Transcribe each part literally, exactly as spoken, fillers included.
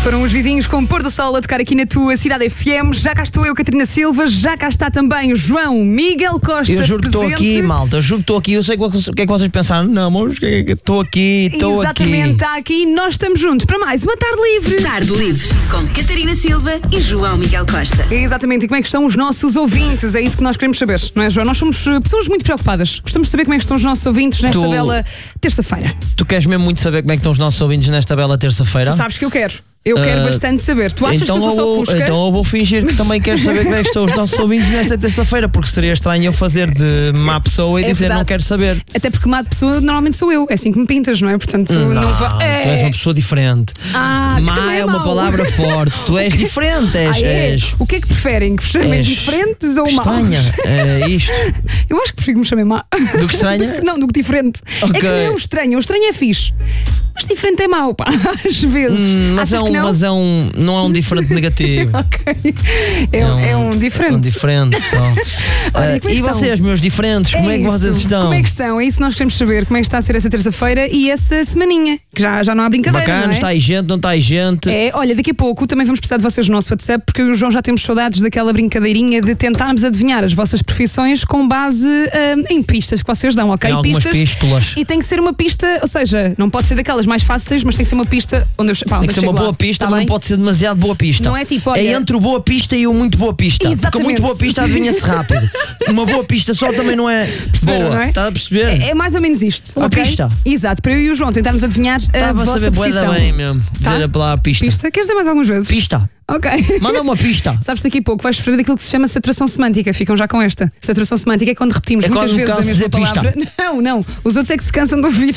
Foram os vizinhos com pôr do sol a tocar aqui na tua Cidade F M. Já cá estou eu, Catarina Silva. Já cá está também o João Miguel Costa. Eu juro que estou aqui, malta. Eu juro que estou aqui. Eu sei o que é que vocês pensaram. Não, mas estou aqui, estou aqui. Exatamente, está aqui. Nós estamos juntos para mais uma Tarde Livre. Tarde Livre com Catarina Silva e João Miguel Costa. Exatamente. E como é que estão os nossos ouvintes? É isso que nós queremos saber, não é, João? Nós somos pessoas muito preocupadas. Gostamos de saber como é que estão os nossos ouvintes nesta Tu- bela terça-feira. Tu queres mesmo muito saber como é que estão os nossos ouvintes nesta bela terça-feira? Tu sabes que eu quero. Eu quero Ah, bastante saber. Tu achas então que eu sou só vou, pusca? então eu vou fingir que também quero saber como é que estão os nossos ouvintes nesta terça-feira, porque seria estranho eu fazer de má pessoa e É dizer verdade. não quero saber. Até porque má pessoa normalmente sou eu. É assim que me pintas, não é? Portanto, não, Não, va- tu é. és uma pessoa diferente. Ah, que Má também é uma mau. palavra forte. Tu és diferente, és. Ah, é? és O que é que preferem? Que vos chamem és diferentes ou maus? estranha. É isto. Eu acho que prefiro que me chamem má. Do que estranha? Não, do que diferente. É Ok. que não é o estranho. O estranho é fixe. Mas diferente é mau, pá. Às vezes. Hum, mas, é Achas um, que não? mas é um. Não é um diferente negativo. Ok. É, um, é um diferente. É um diferente só. Olha, Ah, e como é que e estão? vocês, meus diferentes, como é, que vocês isso. estão? Como é que estão? É isso que nós queremos saber. Como é que está a ser essa terça-feira e essa semaninha? Que já, já não há brincadeira. Bacana, não é? está aí gente, não está aí gente. É, olha, daqui a pouco também vamos precisar de vocês no nosso WhatsApp, porque eu e o João já temos saudades daquela brincadeirinha de tentarmos adivinhar as vossas profissões com base ah, em pistas que vocês dão, ok? Em algumas pistas. pístolas. E tem que ser uma pista, ou seja, não pode ser daquelas mais fáceis, mas tem que ser uma pista onde eu, pá, onde Tem que eu ser uma chego boa lá. pista, Tá mas bem? não pode ser demasiado boa pista. Não é tipo, olha- É entre o boa pista e o muito boa pista. Porque Exatamente. o muito boa pista adivinha-se rápido. Uma boa pista só também não é Perceberam, boa. não é? Estás a perceber? É, é mais ou menos isto. Uma ok? pista. Exato, para eu e o João tentarmos adivinhar a Estava a vossa saber bué da profissão. bem mesmo. Dizer Tá? a palavra pista. Pista? Queres dizer mais algumas vezes? Pista. Ok. Manda uma pista. Sabes, daqui a pouco vais sofrer daquilo que se chama saturação semântica. Ficam já com esta. Saturação semântica é quando repetimos É muitas quando me vezes a canso de mesma dizer palavra. pista. Não, não. Os outros é que se cansam de ouvir.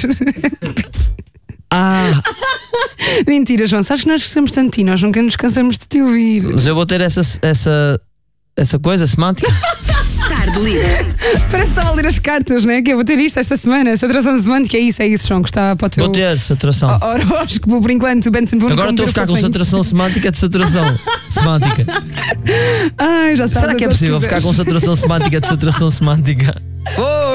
Ah, Mentira, João. Sabes que nós gostamos tanto de ti. Nós nunca nos cansamos de te ouvir. mas eu vou ter essa, essa, essa coisa semântica. Tarde Livre Parece que estava a ler as cartas, né? Que eu vou ter isto esta semana. Saturação semântica. É isso, é isso, João. Que está para o teu Vou ter saturação. horóscopo, por enquanto. Benson Boone, Agora como estou a ficar com fofinho. saturação semântica de saturação semântica. Ai, já sabes. Será que é as possível outras ficar com quiseres. saturação semântica de saturação semântica? Oh!